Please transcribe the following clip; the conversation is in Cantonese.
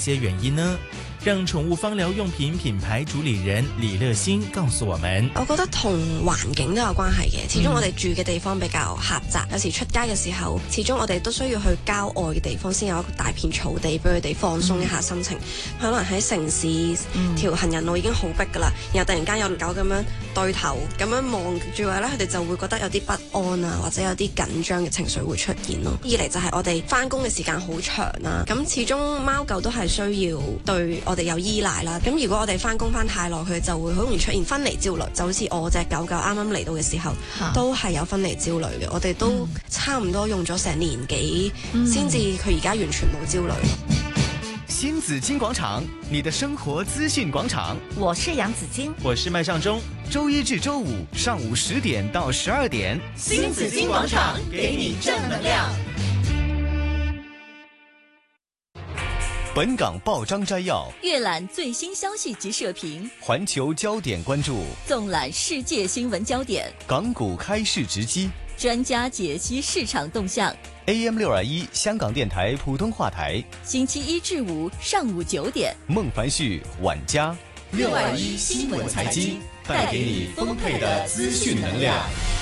些原因呢？让寵物芳療用品品牌主理人李樂欣告訴我們： 我覺得同環境都有關係嘅，始終我哋住嘅地方比較狹窄，有時出街嘅時候，始終我哋都需要去郊外嘅地方先有一個大片草地俾佢哋放鬆一下心情。可能喺城市條行人路已經好逼㗎啦，然後突然間有狗咁樣對頭咁樣望住我咧，佢哋就會覺得有啲不安啊，或者有啲緊張嘅情緒會出現咯。二嚟就係我哋返工嘅時間好長啦，咁始終貓狗都係需要對我哋有依賴啦。咁如果我哋返工返太耐，佢哋就會好容易出現分離焦慮，就好似我隻狗狗啱啱嚟到嘅時候，都係有分離焦慮嘅。我哋都差唔多用咗成年幾先至佢而家完全冇焦慮。 新紫荊廣場，你的生活資訊廣場。 我是楊子矜， 我是麥尚中。 周一至周五上午10點到12點， 新紫荊廣場給你正能量。 本港報章摘要， 閱覽最新消息及社評， 環球焦點關注， 縱覽世界新聞焦點， 港股開市直擊， 專家解析市場動向。 AM621香港電台普通話台， 星期一至五上午9點， 孟凡旭晚家 621新聞財經，帶給你豐沛的資訊能量。